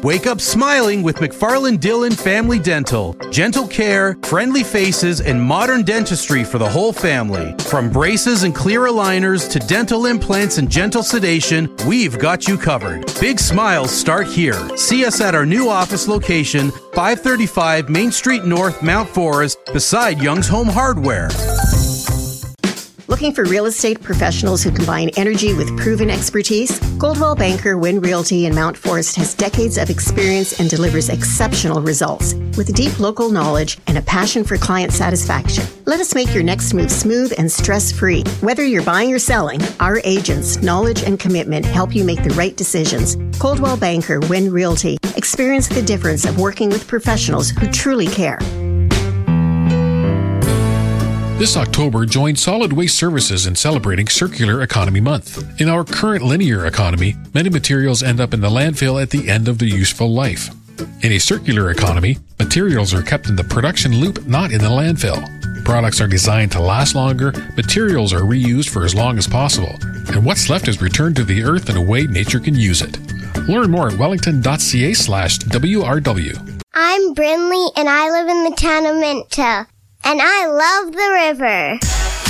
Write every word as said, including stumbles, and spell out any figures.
Wake up smiling with McFarland Dillon Family Dental. Gentle care, friendly faces, and modern dentistry for the whole family. From braces and clear aligners to dental implants and gentle sedation, we've got you covered. Big smiles start here. See us at our new office location, five thirty-five Main Street North, Mount Forest, beside Young's Home Hardware. Looking for real estate professionals who combine energy with proven expertise? Coldwell Banker Wynn Realty in Mount Forest has decades of experience and delivers exceptional results with deep local knowledge and a passion for client satisfaction. Let us make your next move smooth and stress-free. Whether you're buying or selling, our agents' knowledge and commitment help you make the right decisions. Coldwell Banker Wynn Realty. Experience the difference of working with professionals who truly care. This October, join Solid Waste Services in celebrating Circular Economy Month. In our current linear economy, many materials end up in the landfill at the end of their useful life. In a circular economy, materials are kept in the production loop, not in the landfill. Products are designed to last longer, materials are reused for as long as possible, and what's left is returned to the earth in a way nature can use it. Learn more at wellington.ca slash WRW. I'm Brinley, and I live in the town of Minto. And I love the river.